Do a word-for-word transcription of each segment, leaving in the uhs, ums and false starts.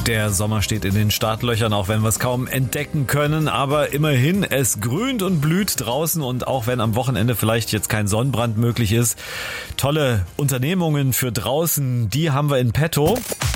Der Sommer steht in den Startlöchern, auch wenn wir es kaum entdecken können. Aber immerhin, es grünt und blüht draußen. Und auch wenn am Wochenende vielleicht jetzt kein Sonnenbrand möglich ist, tolle Unternehmungen für draußen, die haben wir in petto.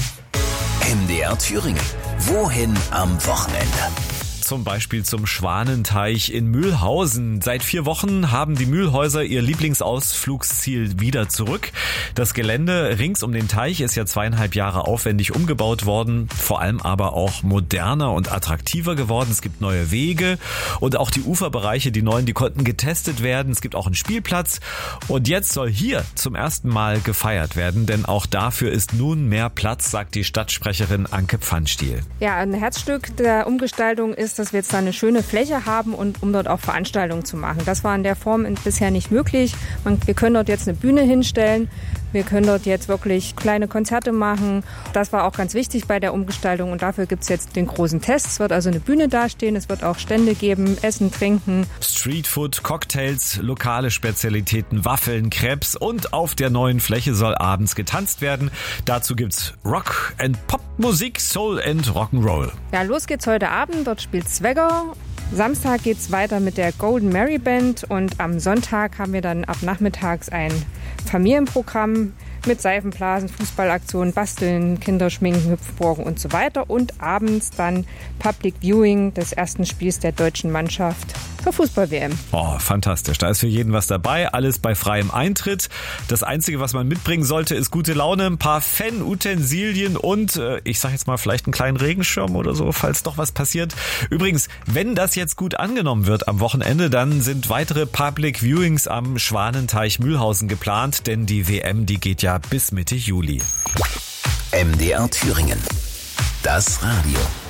M D R Thüringen. Wohin am Wochenende? Zum Beispiel zum Schwanenteich in Mühlhausen. Seit vier Wochen haben die Mühlhäuser ihr Lieblingsausflugsziel wieder zurück. Das Gelände rings um den Teich ist ja zweieinhalb Jahre aufwendig umgebaut worden, vor allem aber auch moderner und attraktiver geworden. Es gibt neue Wege und auch die Uferbereiche, die neuen, die konnten getestet werden. Es gibt auch einen Spielplatz und jetzt soll hier zum ersten Mal gefeiert werden, denn auch dafür ist nun mehr Platz, sagt die Stadtsprecherin Anke Pfannstiel. Ja, ein Herzstück der Umgestaltung ist, dass wir jetzt da eine schöne Fläche haben und um dort auch Veranstaltungen zu machen. Das war in der Form bisher nicht möglich. Man, wir können dort jetzt eine Bühne hinstellen. Wir können dort jetzt wirklich kleine Konzerte machen. Das war auch ganz wichtig bei der Umgestaltung und dafür gibt es jetzt den großen Test. Es wird also eine Bühne dastehen, es wird auch Stände geben, Essen, Trinken. Streetfood, Cocktails, lokale Spezialitäten, Waffeln, Crepes und auf der neuen Fläche soll abends getanzt werden. Dazu gibt's Rock and Pop Musik, Soul and Rock'n'Roll. Ja, los geht's heute Abend. Dort spielt Swagger. Samstag geht's weiter mit der Golden Mary Band und am Sonntag haben wir dann ab nachmittags ein Familienprogramm mit Seifenblasen, Fußballaktionen, Basteln, Kinderschminken, Hüpfburgen und so weiter. Und abends dann Public Viewing des ersten Spiels der deutschen Mannschaft zur Fußball-W M. Oh, fantastisch. Da ist für jeden was dabei. Alles bei freiem Eintritt. Das Einzige, was man mitbringen sollte, ist gute Laune, ein paar Fan-Utensilien und äh, ich sag jetzt mal vielleicht einen kleinen Regenschirm oder so, falls doch was passiert. Übrigens, wenn das jetzt gut angenommen wird am Wochenende, dann sind weitere Public Viewings am Schwanenteich Mühlhausen geplant, denn die W M, die geht ja bis Mitte Juli. M D R Thüringen. Das Radio.